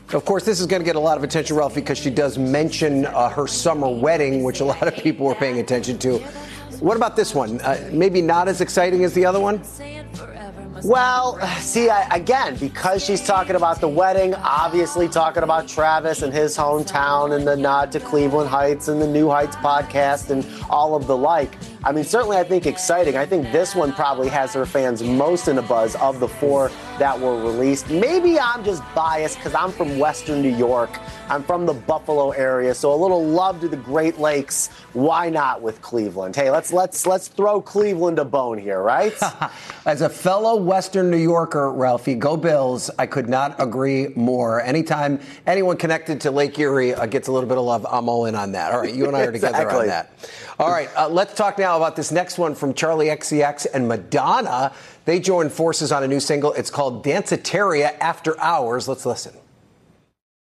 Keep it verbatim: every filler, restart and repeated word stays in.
Of course, this is going to get a lot of attention, Ralphie, because she does mention uh, her summer wedding, which a lot of people were paying attention to. What about this one? Uh, maybe not as exciting as the other one? Well, see, I, again, because she's talking about the wedding, obviously talking about Travis and his hometown and the nod to Cleveland Heights and the New Heights podcast and all of the like. I mean, certainly I think exciting. I think this one probably has her fans most in a buzz of the four that were released. Maybe I'm just biased because I'm from Western New York. I'm from the Buffalo area, so a little love to the Great Lakes. Why not with Cleveland? Hey, let's let's let's throw Cleveland a bone here, right? As a fellow Western New Yorker, Ralphie, go Bills. I could not agree more. Anytime anyone connected to Lake Erie uh, gets a little bit of love, I'm all in on that. All right, you and I are together exactly. on that. All right, uh, let's talk now about this next one from Charlie X C X and Madonna. They joined forces on a new single. It's called Danceteria After Hours. Let's listen.